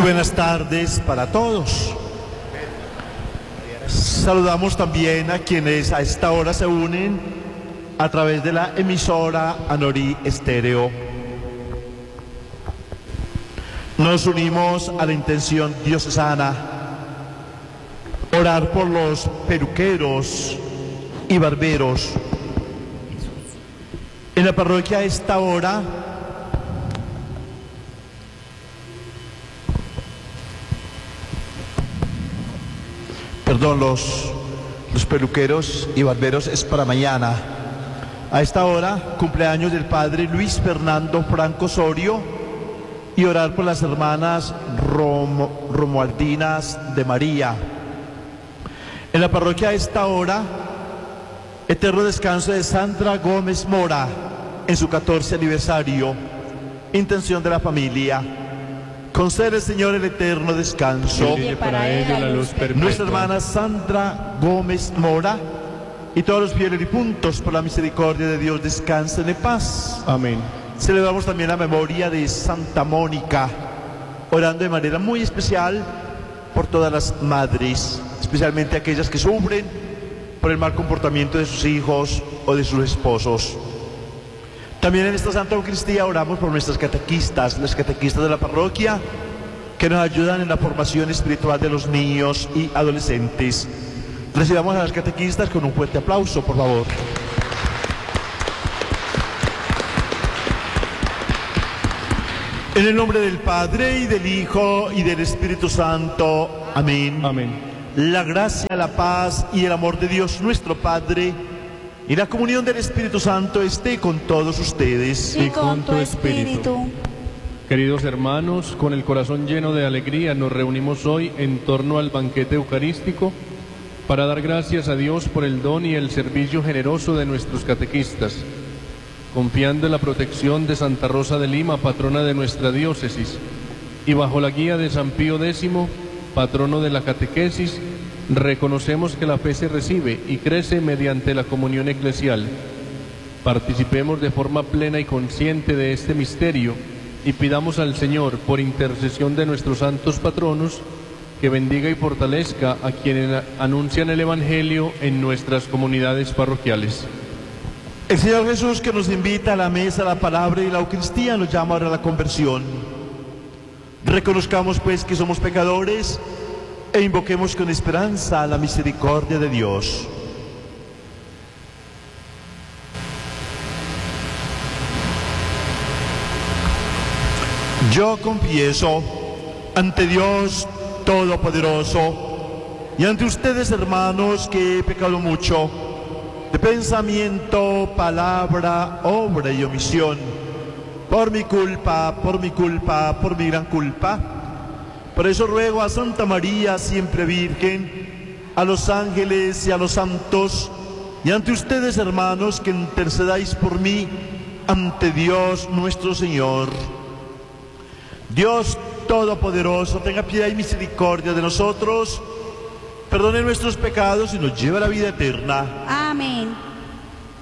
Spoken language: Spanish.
buenas tardes para todos. Saludamos también a quienes a esta hora se unen a través de la emisora Anorí Estéreo. Nos unimos a la intención diocesana, orar por los peluqueros y barberos. En la parroquia a esta hora los peluqueros y barberos es para mañana. A esta hora, cumpleaños del padre Luis Fernando Franco Osorio, y orar por las hermanas Romualdinas de María. En la parroquia a esta hora, eterno descanso de Sandra Gómez Mora en su 14 aniversario. Intención de la familia: concede, Señor, el eterno descanso para ella la luz perpetua. Nuestra hermana Sandra Gómez Mora y todos los fieles difuntos, por la misericordia de Dios, descansen en paz. Amén. Celebramos también la memoria de Santa Mónica, orando de manera muy especial por todas las madres, especialmente aquellas que sufren por el mal comportamiento de sus hijos o de sus esposos. También en esta Santa Eucaristía oramos por nuestras catequistas, las catequistas de la parroquia, que nos ayudan en la formación espiritual de los niños y adolescentes. Recibamos a las catequistas con un fuerte aplauso, por favor. En el nombre del Padre, y del Hijo, y del Espíritu Santo. Amén. Amén. La gracia, la paz y el amor de Dios nuestro Padre y la comunión del Espíritu Santo esté con todos ustedes. Y con tu espíritu. Queridos hermanos, con el corazón lleno de alegría nos reunimos hoy en torno al banquete eucarístico para dar gracias a Dios por el don y el servicio generoso de nuestros catequistas, confiando en la protección de Santa Rosa de Lima, patrona de nuestra diócesis, y bajo la guía de San Pío X, patrono de la catequesis. Reconocemos que la fe se recibe y crece mediante la comunión eclesial. Participemos de forma plena y consciente de este misterio y pidamos al Señor, por intercesión de nuestros santos patronos, que bendiga y fortalezca a quienes anuncian el Evangelio en nuestras comunidades parroquiales. El Señor Jesús, que nos invita a la mesa, la palabra y la Eucaristía, nos llama ahora a la conversión. Reconozcamos pues que somos pecadores e invoquemos con esperanza la misericordia de Dios. Yo confieso ante Dios Todopoderoso y ante ustedes, hermanos, que he pecado mucho de pensamiento, palabra, obra y omisión, por mi culpa, por mi gran culpa. Por eso ruego a Santa María, siempre Virgen, a los ángeles y a los santos, y ante ustedes, hermanos, que intercedáis por mí ante Dios nuestro Señor. Dios Todopoderoso, tenga piedad y misericordia de nosotros, perdone nuestros pecados y nos lleve a la vida eterna.